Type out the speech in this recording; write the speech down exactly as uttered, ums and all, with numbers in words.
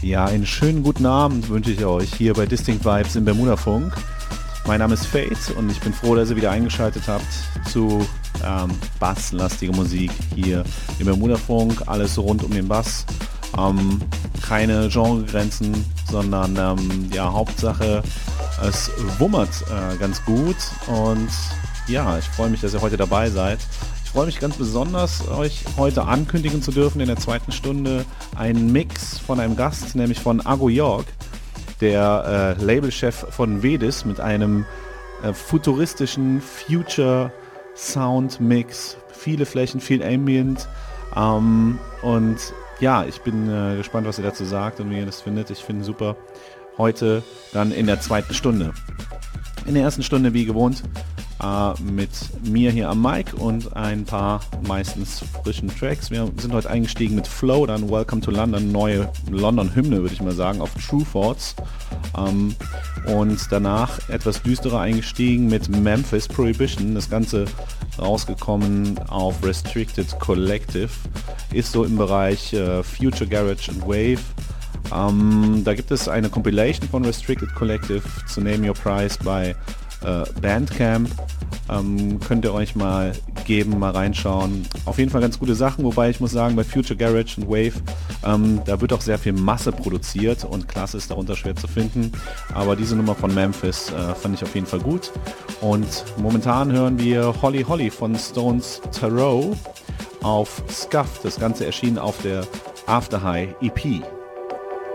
Ja, einen schönen guten Abend wünsche ich euch hier bei Distinct Vibes im Bermuda-Funk. Mein Name ist Fate und ich bin froh, dass ihr wieder eingeschaltet habt zu ähm, basslastige Musik hier im Bermuda-Funk. Alles rund um den Bass. Ähm, keine Genregrenzen, sondern ähm, ja, Hauptsache es wummert äh, ganz gut. Und ja, ich freue mich, dass ihr heute dabei seid. Ich freue mich ganz besonders, euch heute ankündigen zu dürfen in der zweiten Stunde einen Mix von einem Gast, nämlich von Ago York, der äh, Labelchef von Vedis, mit einem äh, futuristischen Future Sound Mix, viele Flächen, viel Ambient ähm, und ja, ich bin äh, gespannt, was ihr dazu sagt und wie ihr das findet. Ich finde super. Heute dann in der zweiten Stunde. In der ersten Stunde wie gewohnt äh, mit mir hier am Mic und ein paar meistens frischen Tracks. Wir sind heute eingestiegen mit Flow, dann Welcome to London, neue London-Hymne würde ich mal sagen, auf True Thoughts. Ähm, und danach etwas düsterer eingestiegen mit Memphis Prohibition. Das Ganze rausgekommen auf Restricted Collective. Ist so im Bereich äh, Future Garage and Wave. Ähm, da gibt es eine Compilation von Restricted Collective zu Name Your Price bei äh, Bandcamp. Ähm, könnt ihr euch mal geben, mal reinschauen. Auf jeden Fall ganz gute Sachen, wobei ich muss sagen, bei Future Garage und Wave, ähm, da wird auch sehr viel Masse produziert und Klasse ist darunter schwer zu finden. Aber diese Nummer von Memphis äh, fand ich auf jeden Fall gut. Und momentan hören wir Holly Holly von Stones Tarot auf Scuff. Das Ganze erschien auf der After High E P.